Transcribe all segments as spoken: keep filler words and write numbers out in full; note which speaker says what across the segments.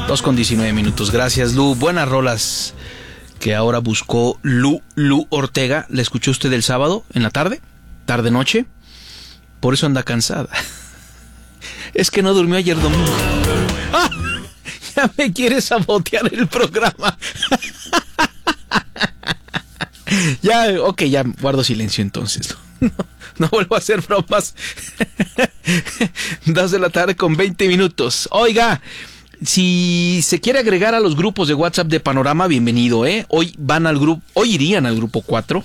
Speaker 1: dos con diecinueve minutos. Gracias, Lu. Buenas rolas que ahora buscó Lu, Lu Ortega. ¿La escuchó usted el sábado en la tarde? ¿Tarde-noche? Por eso anda cansada. Es que no durmió ayer domingo. ¡Ah! Ya me quiere sabotear el programa. Ya, ok, ya guardo silencio entonces. No, no vuelvo a hacer bromas. Dos de la tarde con veinte minutos. Oiga, si se quiere agregar a los grupos de WhatsApp de Panorama, bienvenido, ¿eh? Hoy van al grupo, hoy irían al grupo cuatro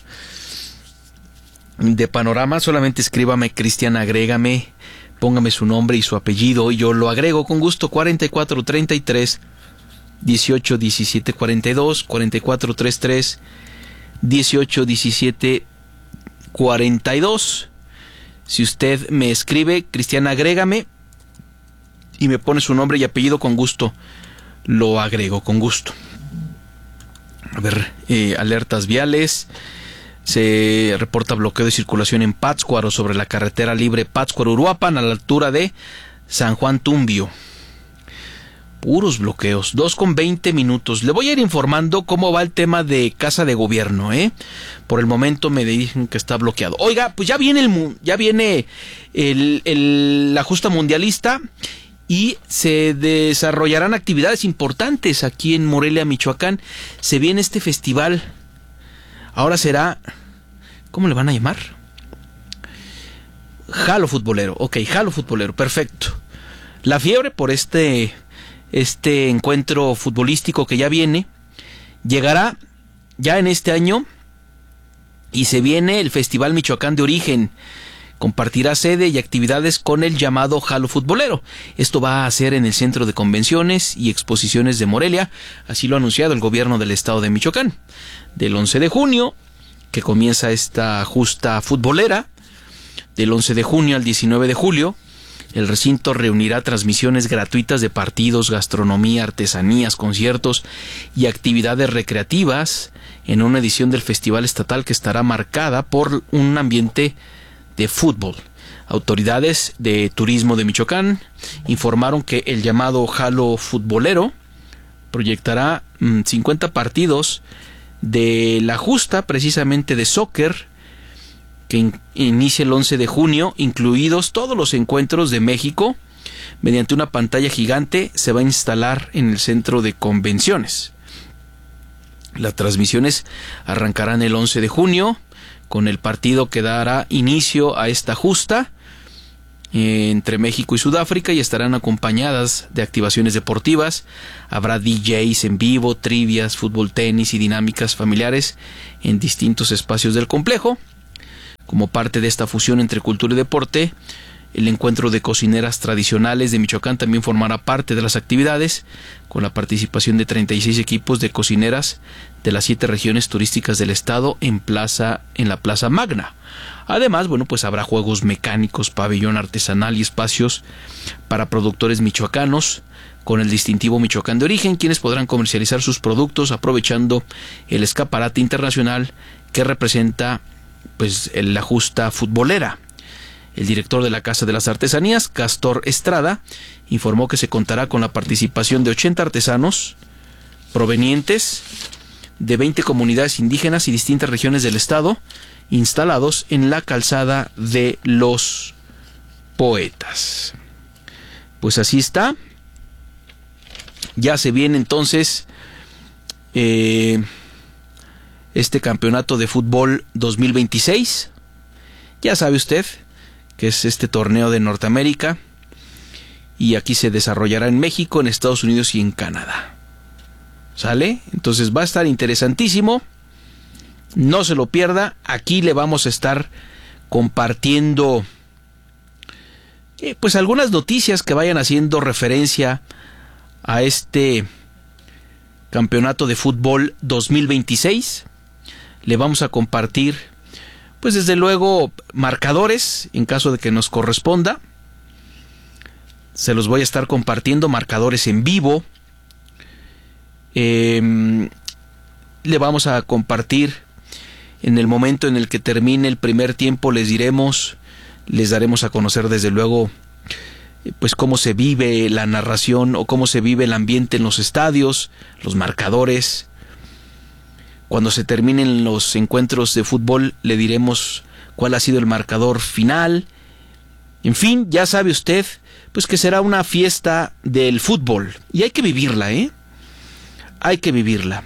Speaker 1: de Panorama. Solamente escríbame, Cristian, agrégame, póngame su nombre y su apellido y yo lo agrego con gusto. Cuarenta y cuatro treinta y tres dieciocho diecisiete cuarenta y dos, cuarenta y cuatro treinta y tres dieciocho diecisiete cuarenta y dos. Si usted me escribe, Cristian, agrégame y me pone su nombre y apellido, con gusto lo agrego, con gusto. A ver, eh, alertas viales. Se reporta bloqueo de circulación en Pátzcuaro sobre la carretera libre Pátzcuaro-Uruapan a la altura de San Juan Tumbio. Puros bloqueos. dos con veinte minutos. Le voy a ir informando cómo va el tema de Casa de Gobierno, ¿eh? Por el momento me dicen que está bloqueado. Oiga, pues ya viene el ya viene el, el, la justa mundialista y se desarrollarán actividades importantes aquí en Morelia, Michoacán. Se viene este festival. Ahora será, ¿cómo le van a llamar? Jalo Futbolero. Ok, Jalo Futbolero, perfecto. La fiebre por este, este encuentro futbolístico que ya viene, llegará ya en este año y se viene el Festival Michoacán de Origen. Compartirá sede y actividades con el llamado Jalo Futbolero. Esto va a ser en el Centro de Convenciones y Exposiciones de Morelia, así lo ha anunciado el gobierno del estado de Michoacán. Del once de junio, que comienza esta justa futbolera, del once de junio al diecinueve de julio, el recinto reunirá transmisiones gratuitas de partidos, gastronomía, artesanías, conciertos y actividades recreativas en una edición del Festival Estatal que estará marcada por un ambiente de fútbol. Autoridades de turismo de Michoacán informaron que el llamado Jalo Futbolero proyectará mmm, cincuenta partidos de la justa, precisamente de soccer, que in- inicia el once de junio, incluidos todos los encuentros de México. Mediante una pantalla gigante se va a instalar en el centro de convenciones. Las transmisiones arrancarán el once de junio con el partido que dará inicio a esta justa eh, entre México y Sudáfrica, y estarán acompañadas de activaciones deportivas. Habrá D Js en vivo, trivias, fútbol, tenis y dinámicas familiares en distintos espacios del complejo. Como parte de esta fusión entre cultura y deporte, el encuentro de cocineras tradicionales de Michoacán también formará parte de las actividades, con la participación de treinta y seis equipos de cocineras de las siete regiones turísticas del estado en plaza en la Plaza Magna. Además, bueno, pues habrá juegos mecánicos, pabellón artesanal y espacios para productores michoacanos con el distintivo Michoacán de Origen, quienes podrán comercializar sus productos aprovechando el escaparate internacional que representa pues la justa futbolera. El director de la Casa de las Artesanías, Castor Estrada, informó que se contará con la participación de ochenta artesanos provenientes de veinte comunidades indígenas y distintas regiones del estado, instalados en la calzada de los Poetas. Pues así está. Ya se viene entonces eh, este campeonato de fútbol dos mil veintiséis. Ya sabe usted que es este torneo de Norteamérica, y aquí se desarrollará en México, en Estados Unidos y en Canadá. ¿Sale? Entonces va a estar interesantísimo. No se lo pierda. Aquí le vamos a estar compartiendo eh, pues algunas noticias que vayan haciendo referencia a este campeonato de fútbol dos mil veintiséis. Le vamos a compartir pues desde luego marcadores en caso de que nos corresponda. Se los voy a estar compartiendo, marcadores en vivo. Eh, le vamos a compartir en el momento en el que termine el primer tiempo, les diremos, les daremos a conocer desde luego pues cómo se vive la narración o cómo se vive el ambiente en los estadios, los marcadores. Cuando se terminen los encuentros de fútbol le diremos cuál ha sido el marcador final. En fin, ya sabe usted, pues que será una fiesta del fútbol. Y hay que vivirla, ¿eh? Hay que vivirla.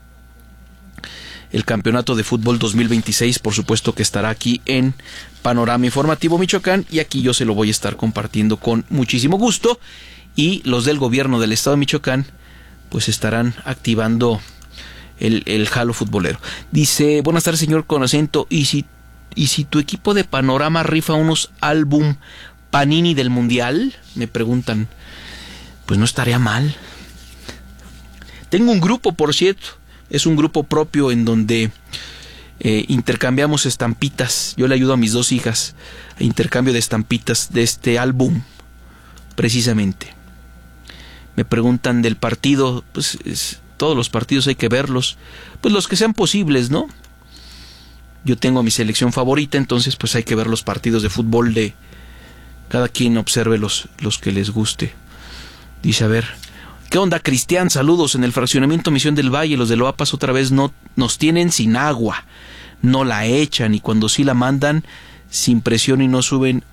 Speaker 1: El campeonato de fútbol dos mil veintiséis, por supuesto que estará aquí en Panorama Informativo Michoacán, y aquí yo se lo voy a estar compartiendo con muchísimo gusto. Y los del gobierno del estado de Michoacán, pues estarán activando el, el jalo futbolero. Dice, buenas tardes, señor con acento, y si ¿Y si tu equipo de Panorama rifa unos álbum Panini del Mundial? Me preguntan. Pues no estaría mal. Tengo un grupo, por cierto. Es un grupo propio en donde eh, intercambiamos estampitas. Yo le ayudo a mis dos hijas a intercambio de estampitas de este álbum, precisamente. Me preguntan del partido. Pues es, todos los partidos hay que verlos. Pues los que sean posibles, ¿no? Yo tengo mi selección favorita, entonces pues hay que ver los partidos de fútbol de cada quien, observe los, los que les guste. Dice, a ver, ¿qué onda, Cristian? Saludos. En el fraccionamiento Misión del Valle, los de Loapas otra vez no nos tienen sin agua. No la echan, y cuando sí la mandan, sin presión, y no suben,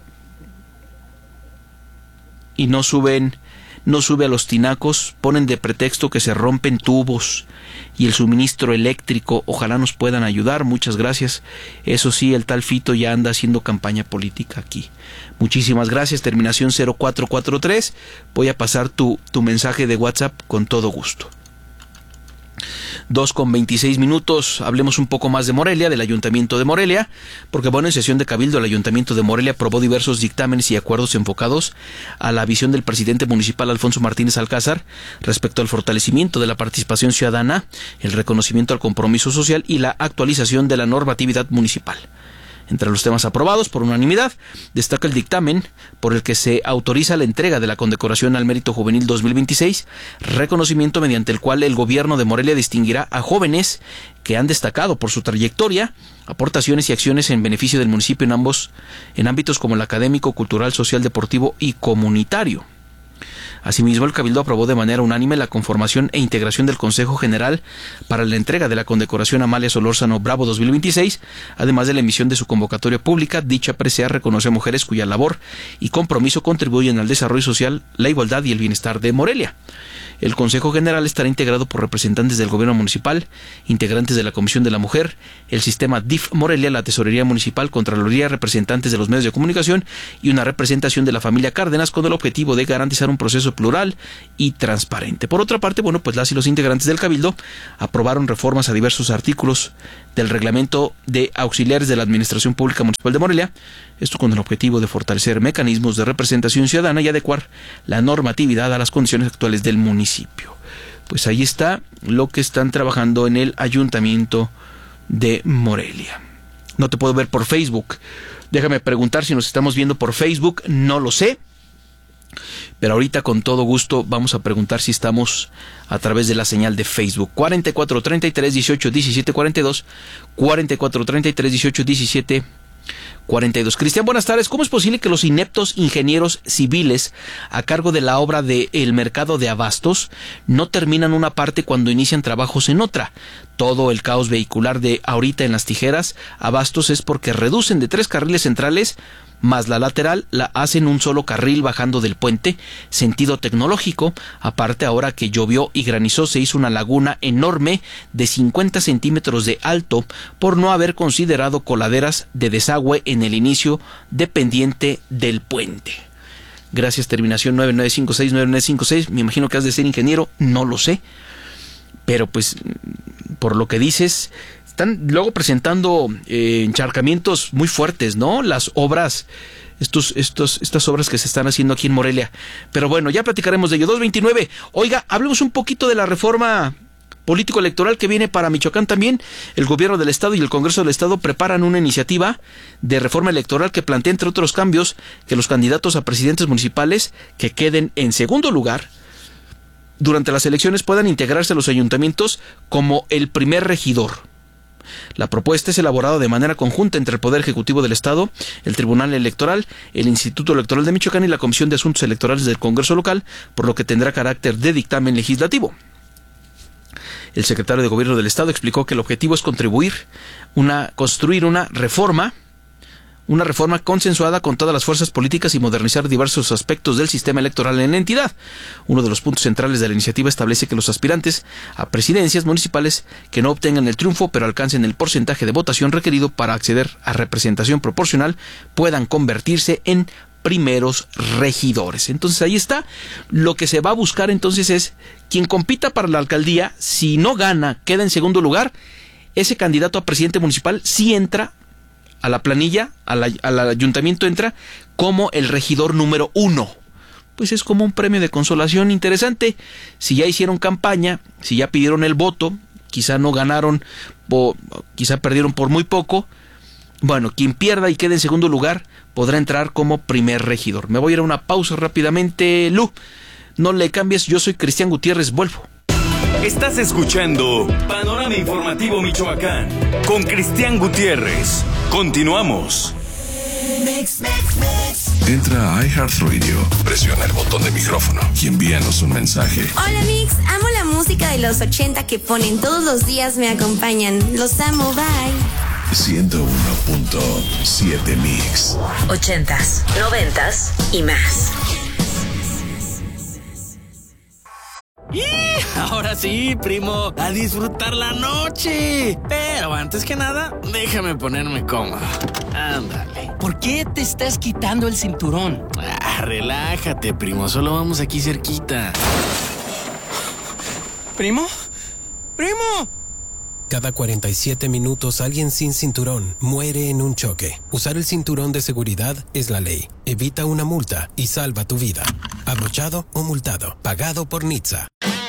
Speaker 1: y no suben, no sube a los tinacos, ponen de pretexto que se rompen tubos y el suministro eléctrico. Ojalá nos puedan ayudar, muchas gracias. Eso sí, el tal Fito ya anda haciendo campaña política aquí. Muchísimas gracias, terminación cero cuatro cuatro tres. Voy a pasar tu, tu mensaje de WhatsApp con todo gusto. dos con veintiséis minutos, hablemos un poco más de Morelia, del Ayuntamiento de Morelia, porque bueno, en sesión de Cabildo el Ayuntamiento de Morelia aprobó diversos dictámenes y acuerdos enfocados a la visión del presidente municipal Alfonso Martínez Alcázar respecto al fortalecimiento de la participación ciudadana, el reconocimiento al compromiso social y la actualización de la normatividad municipal. Entre los temas aprobados por unanimidad, destaca el dictamen por el que se autoriza la entrega de la condecoración al Mérito Juvenil dos mil veintiséis, reconocimiento mediante el cual el gobierno de Morelia distinguirá a jóvenes que han destacado por su trayectoria, aportaciones y acciones en beneficio del municipio en ambos en ámbitos como el académico, cultural, social, deportivo y comunitario. Asimismo, el Cabildo aprobó de manera unánime la conformación e integración del Consejo General para la entrega de la condecoración Amalia Solórzano Bravo dos mil veintiséis, además de la emisión de su convocatoria pública. Dicha presea reconoce a mujeres cuya labor y compromiso contribuyen al desarrollo social, la igualdad y el bienestar de Morelia. El Consejo General estará integrado por representantes del Gobierno Municipal, integrantes de la Comisión de la Mujer, el Sistema D I F Morelia, la Tesorería Municipal, Contraloría, representantes de los medios de comunicación y una representación de la familia Cárdenas, con el objetivo de garantizar un proceso plural y transparente. Por otra parte, bueno, pues las y los integrantes del Cabildo aprobaron reformas a diversos artículos del Reglamento de Auxiliares de la Administración Pública Municipal de Morelia, esto con el objetivo de fortalecer mecanismos de representación ciudadana y adecuar la normatividad a las condiciones actuales del municipio. Pues ahí está lo que están trabajando en el Ayuntamiento de Morelia. No te puedo ver por Facebook. Déjame preguntar si nos estamos viendo por Facebook. No lo sé. Pero ahorita con todo gusto vamos a preguntar si estamos a través de la señal de Facebook. cuarenta y cuatro, treinta y tres, dieciocho, diecisiete, cuarenta y dos. cuarenta y cuatro, treinta y tres, dieciocho, diecisiete, cuarenta y dos. Cristian, buenas tardes. ¿Cómo es posible que los ineptos ingenieros civiles a cargo de la obra del mercado de abastos no terminan una parte cuando inician trabajos en otra? Todo el caos vehicular de ahorita en las tijeras abastos es porque reducen de tres carriles centrales más la lateral, la hacen un solo carril bajando del puente, sentido tecnológico. Aparte, ahora que llovió y granizó, se hizo una laguna enorme de cincuenta centímetros de alto por no haber considerado coladeras de desagüe en el inicio de pendiente del puente. Gracias, terminación nueve nueve cinco seis, nueve nueve cinco seis. Me imagino que has de ser ingeniero, no lo sé. Pero pues, por lo que dices, están luego presentando eh, encharcamientos muy fuertes, ¿no? Las obras, estos, estos, estas obras que se están haciendo aquí en Morelia. Pero bueno, ya platicaremos de ello. dos veintinueve. Oiga, hablemos un poquito de la reforma político-electoral que viene para Michoacán también. El gobierno del estado y el Congreso del estado preparan una iniciativa de reforma electoral que plantea, entre otros cambios, que los candidatos a presidentes municipales que queden en segundo lugar durante las elecciones puedan integrarse a los ayuntamientos como el primer regidor. La propuesta es elaborada de manera conjunta entre el Poder Ejecutivo del Estado, el Tribunal Electoral, el Instituto Electoral de Michoacán y la Comisión de Asuntos Electorales del Congreso local, por lo que tendrá carácter de dictamen legislativo. El secretario de Gobierno del Estado explicó que el objetivo es contribuir una construir una reforma una reforma consensuada con todas las fuerzas políticas y modernizar diversos aspectos del sistema electoral en la entidad. Uno de los puntos centrales de la iniciativa establece que los aspirantes a presidencias municipales que no obtengan el triunfo pero alcancen el porcentaje de votación requerido para acceder a representación proporcional puedan convertirse en primeros regidores. Entonces ahí está. Lo que se va a buscar entonces es quien compita para la alcaldía, si no gana, queda en segundo lugar, ese candidato a presidente municipal sí entra a la planilla, a la, al ayuntamiento entra como el regidor número uno. Pues es como un premio de consolación interesante. Si ya hicieron campaña, si ya pidieron el voto, quizá no ganaron, o quizá perdieron por muy poco, bueno, quien pierda y quede en segundo lugar podrá entrar como primer regidor. Me voy a ir a una pausa rápidamente, Lu. No le cambies, yo soy Cristian Gutiérrez, vuelvo.
Speaker 2: Estás escuchando Panorama Informativo Michoacán con Cristian Gutiérrez. Continuamos.
Speaker 3: Mix, mix, mix.
Speaker 4: Entra a iHeartRadio, presiona el botón de micrófono y envíanos un mensaje.
Speaker 3: Hola Mix, amo la música de los ochenta que ponen todos los días, me acompañan. Los amo, bye.
Speaker 4: ciento uno punto siete Mix.
Speaker 5: Ochentas, noventas y más.
Speaker 6: ¡Y! Ahora sí, primo, a disfrutar la noche. Pero antes que nada, déjame ponerme cómodo. Ándale.
Speaker 7: ¿Por qué te estás quitando el cinturón?
Speaker 6: Ah, relájate, primo, solo vamos aquí cerquita.
Speaker 7: ¿Primo? ¡Primo!
Speaker 8: Cada cuarenta y siete minutos alguien sin cinturón muere en un choque. Usar el cinturón de seguridad es la ley. Evita una multa y salva tu vida. Abrochado o multado. Pagado por N H T S A.